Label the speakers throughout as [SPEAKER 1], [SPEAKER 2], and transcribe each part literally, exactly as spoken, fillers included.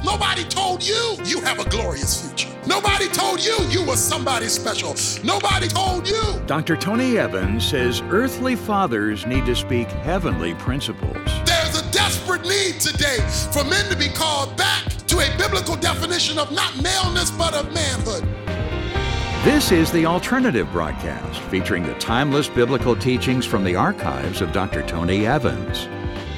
[SPEAKER 1] Nobody told you you have a glorious future. Nobody told you you were somebody special. Nobody told you.
[SPEAKER 2] Doctor Tony Evans says earthly fathers need to speak heavenly principles.
[SPEAKER 1] There's a desperate need today for men to be called back to a biblical definition of not maleness, but of manhood.
[SPEAKER 2] This is The Alternative Broadcast, featuring the timeless biblical teachings from the archives of Doctor Tony Evans.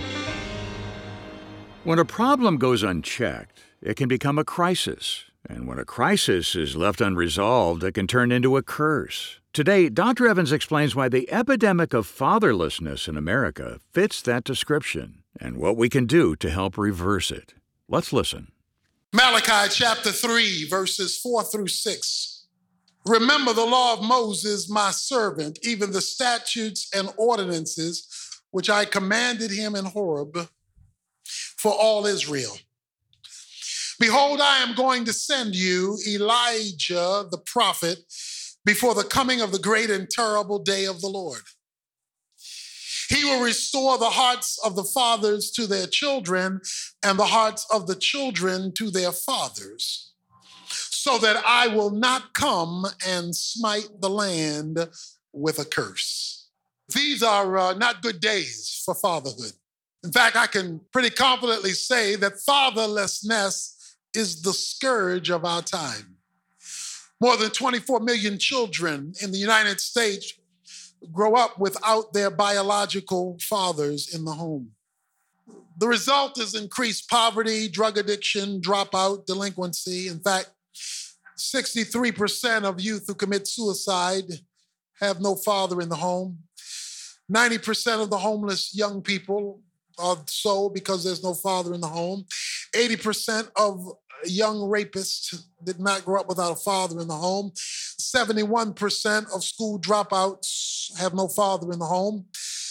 [SPEAKER 2] When a problem goes unchecked, it can become a crisis. And when a crisis is left unresolved, it can turn into a curse. Today, Doctor Evans explains why the epidemic of fatherlessness in America fits that description and what we can do to help reverse it. Let's listen.
[SPEAKER 1] Malachi chapter three, verses four through six. Remember the law of Moses, my servant, even the statutes and ordinances which I commanded him in Horeb for all Israel. Behold, I am going to send you Elijah the prophet before the coming of the great and terrible day of the Lord. He will restore the hearts of the fathers to their children and the hearts of the children to their fathers, so that I will not come and smite the land with a curse. These are uh, not good days for fatherhood. In fact, I can pretty confidently say that fatherlessness is the scourge of our time. More than twenty-four million children in the United States grow up without their biological fathers in the home. The result is increased poverty, drug addiction, dropout, delinquency. In fact, sixty-three percent of youth who commit suicide have no father in the home. ninety percent of the homeless young people are so because there's no father in the home. eighty percent of young rapists did not grow up without a father in the home. seventy-one percent of school dropouts have no father in the home.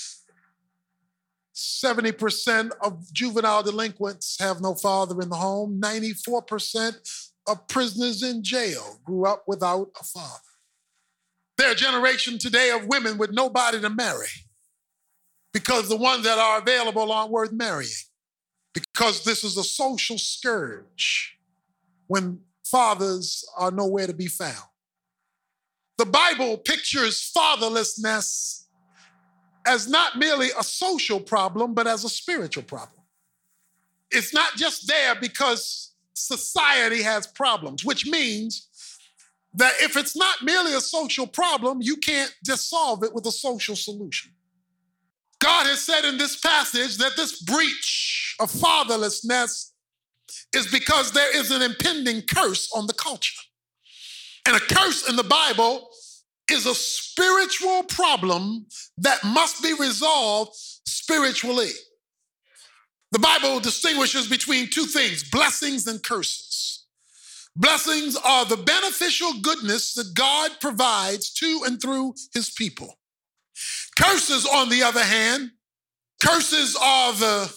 [SPEAKER 1] seventy percent of juvenile delinquents have no father in the home. ninety-four percent of prisoners in jail grew up without a father. There are a generation today of women with nobody to marry because the ones that are available aren't worth marrying, because this is a social scourge when fathers are nowhere to be found. The Bible pictures fatherlessness as not merely a social problem, but as a spiritual problem. It's not just there because society has problems, which means that if it's not merely a social problem, you can't just solve it with a social solution. God has said in this passage that this breach of fatherlessness is because there is an impending curse on the culture. And a curse in the Bible is a spiritual problem that must be resolved spiritually. The Bible distinguishes between two things, blessings and curses. Blessings are the beneficial goodness that God provides to and through his people. Curses, on the other hand, curses are the,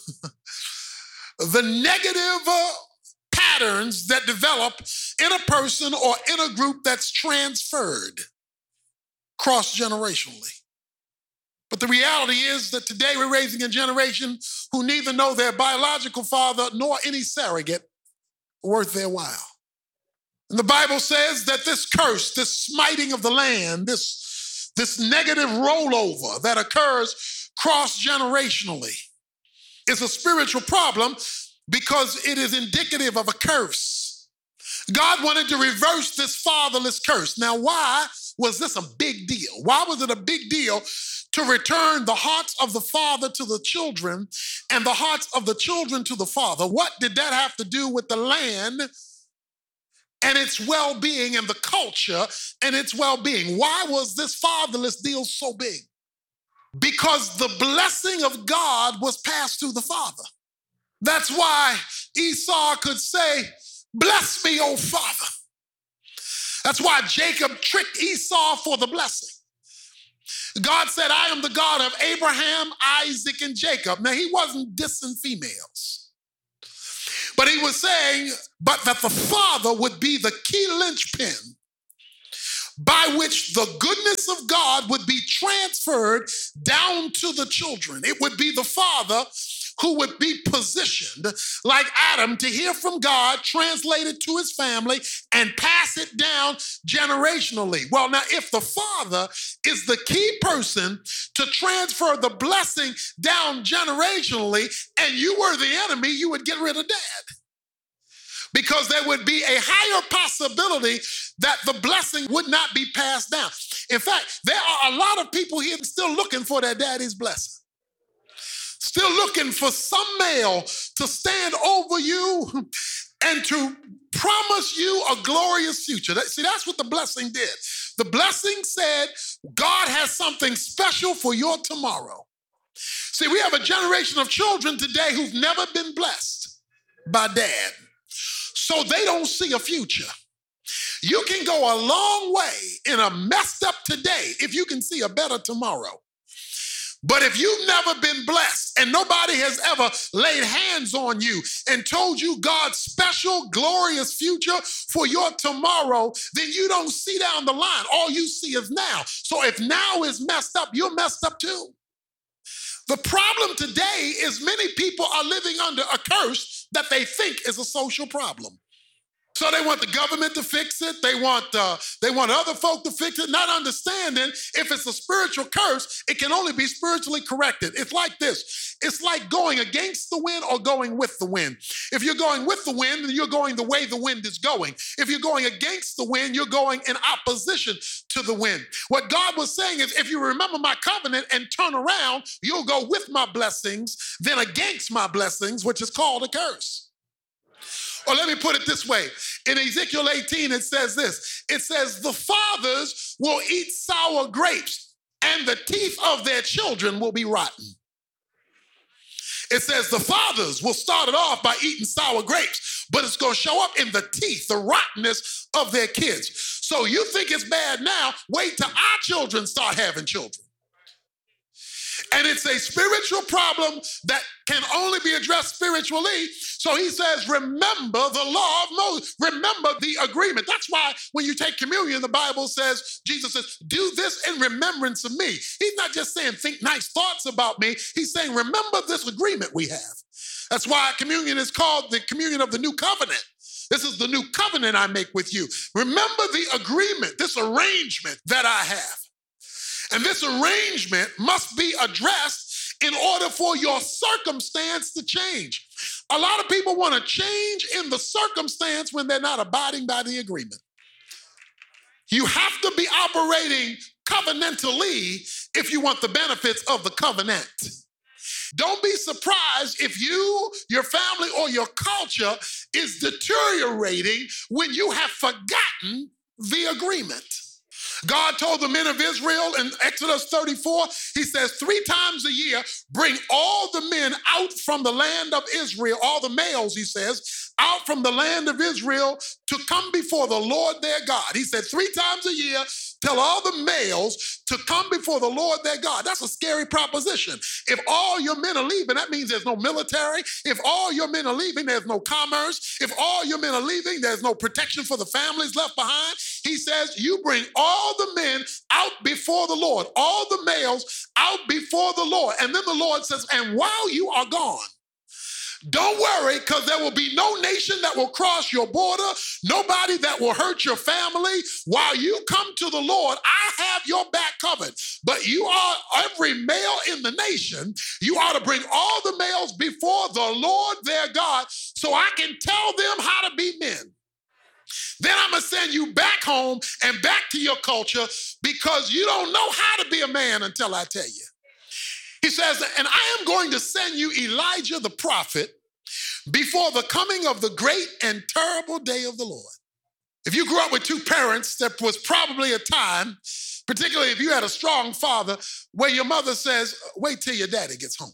[SPEAKER 1] the negative uh, patterns that develop in a person or in a group that's transferred cross-generationally. But the reality is that today we're raising a generation who neither know their biological father nor any surrogate worth their while. And the Bible says that this curse, this smiting of the land, this, this negative rollover that occurs cross-generationally is a spiritual problem because it is indicative of a curse. God wanted to reverse this fatherless curse. Now, why was this a big deal? Why was it a big deal to return the hearts of the father to the children and the hearts of the children to the father? What did that have to do with the land and its well-being and the culture and its well-being? Why was this fatherless deal so big? Because the blessing of God was passed through the father. That's why Esau could say, "Bless me, O father." That's why Jacob tricked Esau for the blessing. God said, "I am the God of Abraham, Isaac, and Jacob." Now, he wasn't dissing females, but he was saying, but that the father would be the key linchpin by which the goodness of God would be transferred down to the children. It would be the father who would be positioned like Adam to hear from God, translate it to his family, and pass it down generationally. Well, now, if the father is the key person to transfer the blessing down generationally, and you were the enemy, you would get rid of dad. Because there would be a higher possibility that the blessing would not be passed down. In fact, there are a lot of people here still looking for their daddy's blessing. Still looking for some male to stand over you and to promise you a glorious future. See, that's what the blessing did. The blessing said, God has something special for your tomorrow. See, we have a generation of children today who've never been blessed by dad. So they don't see a future. You can go a long way in a messed up today if you can see a better tomorrow. But if you've never been blessed and nobody has ever laid hands on you and told you God's special, glorious future for your tomorrow, then you don't see down the line. All you see is now. So if now is messed up, you're messed up too. The problem today is many people are living under a curse that they think is a social problem. So they want the government to fix it. They want uh, they want other folk to fix it, not understanding if it's a spiritual curse, it can only be spiritually corrected. It's like this. It's like going against the wind or going with the wind. If you're going with the wind, then you're going the way the wind is going. If you're going against the wind, you're going in opposition to the wind. What God was saying is, if you remember my covenant and turn around, you'll go with my blessings, then against my blessings, which is called a curse. Or let me put it this way. In Ezekiel eighteen, it says this. It says, the fathers will eat sour grapes, and the teeth of their children will be rotten. It says the fathers will start it off by eating sour grapes, but it's going to show up in the teeth, the rottenness of their kids. So you think it's bad now, wait till our children start having children. And it's a spiritual problem that can only be addressed spiritually. So he says, remember the law of Moses. Remember the agreement. That's why when you take communion, the Bible says, Jesus says, do this in remembrance of me. He's not just saying, think nice thoughts about me. He's saying, remember this agreement we have. That's why communion is called the communion of the new covenant. This is the new covenant I make with you. Remember the agreement, this arrangement that I have. And this arrangement must be addressed in order for your circumstance to change. A lot of people want to change in the circumstance when they're not abiding by the agreement. You have to be operating covenantally if you want the benefits of the covenant. Don't be surprised if you, your family, or your culture is deteriorating when you have forgotten the agreement. God told the men of Israel in Exodus thirty-four, he says, three times a year, bring all the men out from the land of Israel, all the males, he says, out from the land of Israel to come before the Lord their God. He said, three times a year, tell all the males to come before the Lord their God. That's a scary proposition. If all your men are leaving, that means there's no military. If all your men are leaving, there's no commerce. If all your men are leaving, there's no protection for the families left behind. He says, you bring all the men out before the Lord, all the males out before the Lord. And then the Lord says, and while you are gone, don't worry, because there will be no nation that will cross your border, nobody that will hurt your family. While you come to the Lord, I have your back covered. But you are every male in the nation. You ought to bring all the males before the Lord their God so I can tell them how to be men. Then I'm going to send you back home and back to your culture because you don't know how to be a man until I tell you. He says, and I am going to send you Elijah the prophet before the coming of the great and terrible day of the Lord. If you grew up with two parents, there was probably a time, particularly if you had a strong father, where your mother says, wait till your daddy gets home.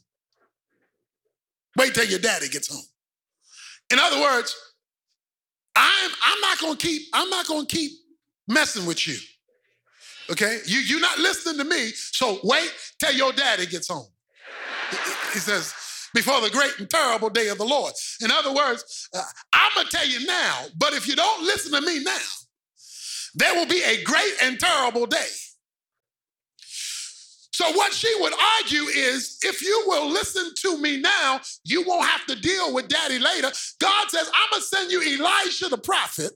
[SPEAKER 1] Wait till your daddy gets home. In other words, I'm, I'm not going to keep, I'm not going to keep messing with you. Okay, you, you're not listening to me, so wait till your daddy gets home. He says, before the great and terrible day of the Lord. In other words, uh, I'm going to tell you now, but if you don't listen to me now, there will be a great and terrible day. So what she would argue is, if you will listen to me now, you won't have to deal with daddy later. God says, I'm going to send you Elijah the prophet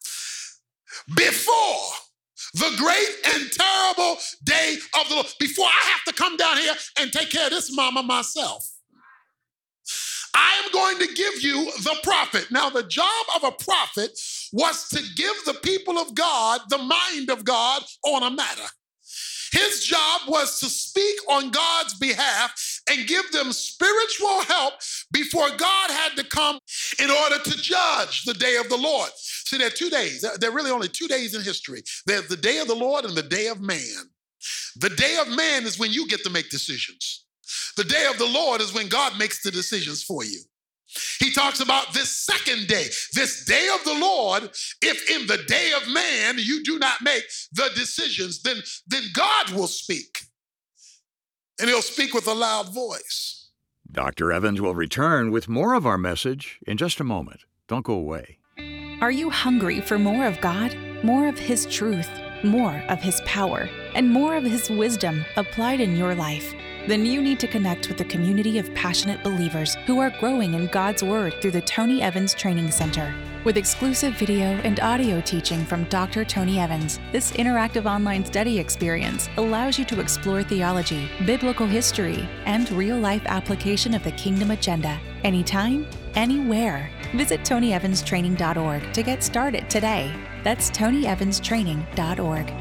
[SPEAKER 1] before the great and terrible day of the Lord, before I have to come down here and take care of this mama myself. I am going to give you the prophet. Now, the job of a prophet was to give the people of God the mind of God on a matter. His job was to speak on God's behalf and give them spiritual help before God had to come in order to judge the day of the Lord. See, there are two days. There are really only two days in history. There's the day of the Lord and the day of man. The day of man is when you get to make decisions. The day of the Lord is when God makes the decisions for you. He talks about this second day, this day of the Lord. If in the day of man you do not make the decisions, then, then God will speak. And he'll speak with a loud voice.
[SPEAKER 2] Doctor Evans will return with more of our message in just a moment. Don't go away.
[SPEAKER 3] Are you hungry for more of God, more of His truth, more of His power, and more of His wisdom applied in your life? Then you need to connect with a community of passionate believers who are growing in God's Word through the Tony Evans Training Center. With exclusive video and audio teaching from Doctor Tony Evans, this interactive online study experience allows you to explore theology, biblical history, and real-life application of the kingdom agenda anytime, anywhere. Visit tony evans training dot org to get started today. That's tony evans training dot org.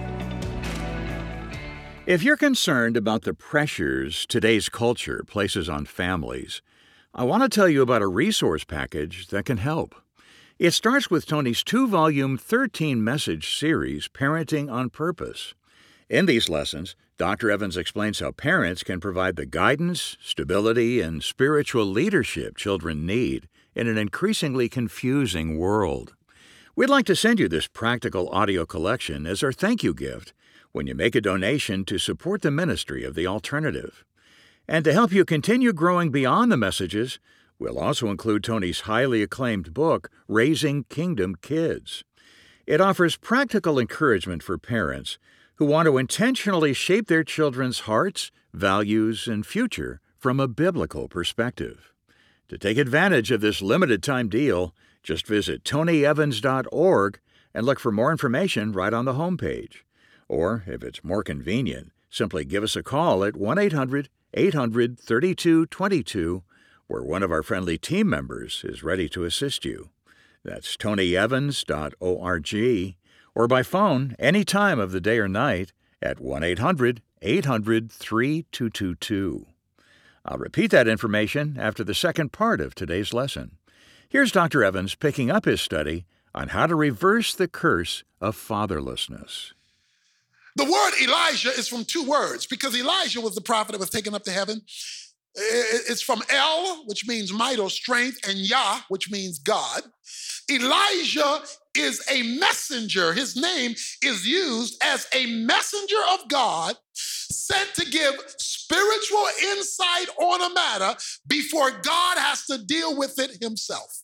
[SPEAKER 2] If you're concerned about the pressures today's culture places on families, I want to tell you about a resource package that can help. It starts with Tony's two-volume, thirteen-message series, Parenting on Purpose. In these lessons, Doctor Evans explains how parents can provide the guidance, stability, and spiritual leadership children need in an increasingly confusing world. We'd like to send you this practical audio collection as our thank you gift when you make a donation to support the ministry of The Alternative. And to help you continue growing beyond the messages, we'll also include Tony's highly acclaimed book, Raising Kingdom Kids. It offers practical encouragement for parents who want to intentionally shape their children's hearts, values, and future from a biblical perspective. To take advantage of this limited-time deal, just visit tony evans dot org and look for more information right on the homepage. Or, if it's more convenient, simply give us a call at one eight hundred eight hundred thirty-two twenty-two, where one of our friendly team members is ready to assist you. That's tony evans dot org, or by phone any time of the day or night at one eight hundred eight hundred thirty-two twenty-two. I'll repeat that information after the second part of today's lesson. Here's Doctor Evans picking up his study on how to reverse the curse of fatherlessness.
[SPEAKER 1] The word Elijah is from two words, because Elijah was the prophet that was taken up to heaven. It's from El, which means might or strength, and Yah, which means God. Elijah is a messenger. His name is used as a messenger of God sent to give spiritual insight on a matter before God has to deal with it himself.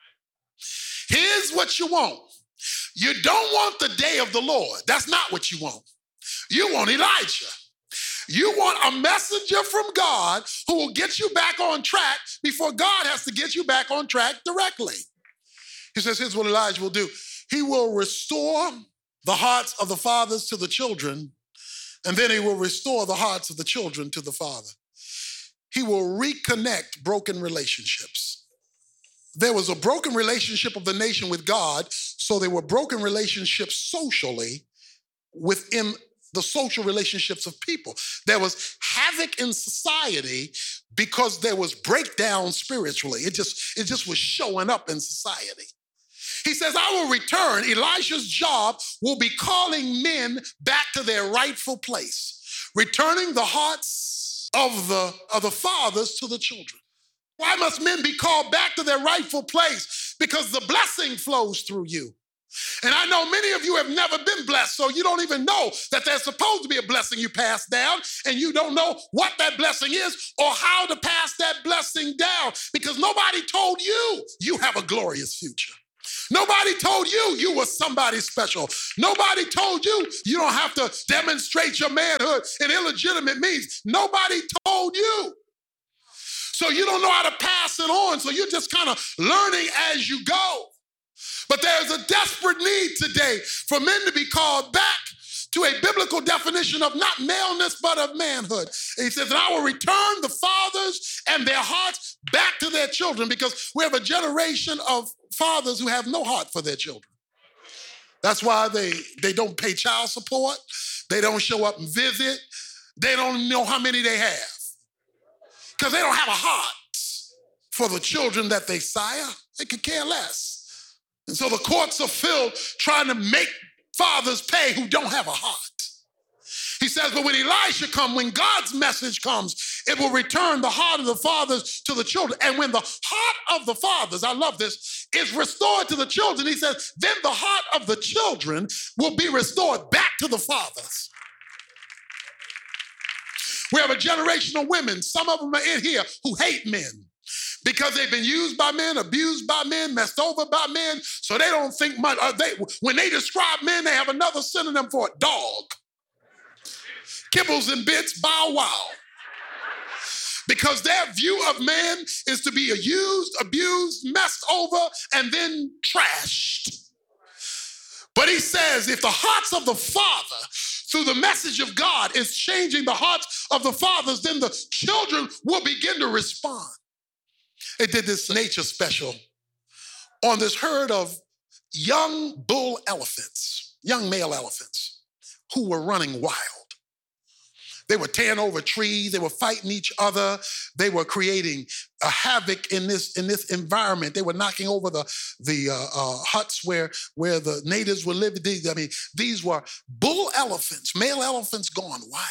[SPEAKER 1] Here's what you want. You don't want the day of the Lord. That's not what you want. You want Elijah. You want a messenger from God who will get you back on track before God has to get you back on track directly. He says, here's what Elijah will do. He will restore the hearts of the fathers to the children, and then he will restore the hearts of the children to the father. He will reconnect broken relationships. There was a broken relationship of the nation with God, so there were broken relationships socially within the social relationships of people. There was havoc in society because there was breakdown spiritually. It just, it just was showing up in society. He says, I will return. Elisha's job will be calling men back to their rightful place, returning the hearts of the, of the fathers to the children. Why must men be called back to their rightful place? Because the blessing flows through you. And I know many of you have never been blessed, so you don't even know that there's supposed to be a blessing you pass down, and you don't know what that blessing is or how to pass that blessing down, because nobody told you you have a glorious future. Nobody told you you were somebody special. Nobody told you you don't have to demonstrate your manhood in illegitimate means. Nobody told you. So you don't know how to pass it on. So you're just kind of learning as you go. But there's a desperate need today for men to be called back to a biblical definition of not maleness, but of manhood. And he says, and I will return the fathers and their hearts back to their children, because we have a generation of fathers who have no heart for their children. That's why they, they don't pay child support. They don't show up and visit. They don't know how many they have, because they don't have a heart for the children that they sire. They could care less. And so the courts are filled trying to make fathers pay who don't have a heart. He says, but when Elisha comes, when God's message comes, it will return the heart of the fathers to the children. And when the heart of the fathers, I love this, is restored to the children, he says, then the heart of the children will be restored back to the fathers. We have a generation of women, some of them are in here, who hate men because they've been used by men, abused by men, messed over by men, so they don't think much. Uh, they, when they describe men, they have another synonym for it: dog. Kibbles and bits, bow wow. Because their view of man is to be used, abused, messed over, and then trashed. But he says, if the hearts of the Father, through the message of God, is changing the hearts of the fathers, then the children will begin to respond. They did this nature special on this herd of young bull elephants, young male elephants, who were running wild. They were tearing over trees. They were fighting each other. They were creating a havoc in this, in this environment. They were knocking over the, the uh, uh, huts where, where the natives were living. I mean, these were bull elephants, male elephants gone wild.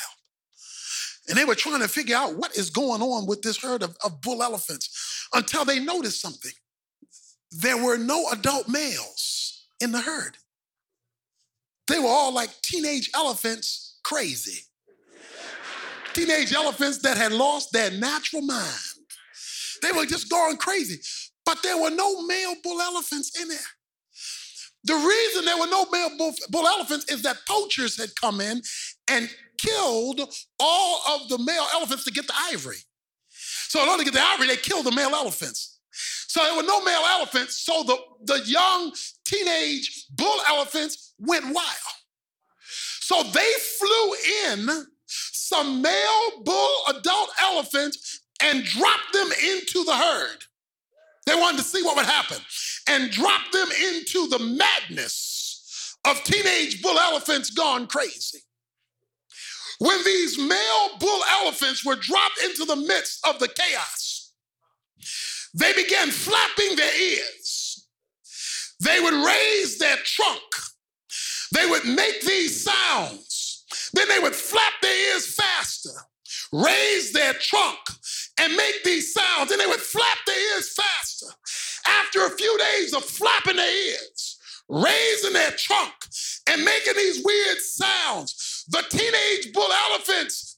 [SPEAKER 1] And they were trying to figure out what is going on with this herd of, of bull elephants until they noticed something. There were no adult males in the herd. They were all like teenage elephants, crazy. Teenage elephants that had lost their natural mind. They were just going crazy. But there were no male bull elephants in there. The reason there were no male bull, bull elephants is that poachers had come in and killed all of the male elephants to get the ivory. So in order to get the ivory, they killed the male elephants. So there were no male elephants, so the, the young teenage bull elephants went wild. So they flew in some male bull adult elephants and dropped them into the herd. They wanted to see what would happen and dropped them into the madness of teenage bull elephants gone crazy. When these male bull elephants were dropped into the midst of the chaos, they began flapping their ears. They would raise their trunk. They would make these sounds. Then they would flap their ears faster, raise their trunk, and make these sounds. And they would flap their ears faster. After a few days of flapping their ears, raising their trunk, and making these weird sounds, the teenage bull elephants